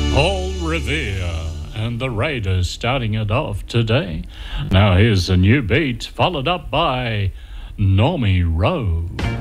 Paul Revere and the Raiders starting it off today. Now here's a new beat followed up by Normie Rowe.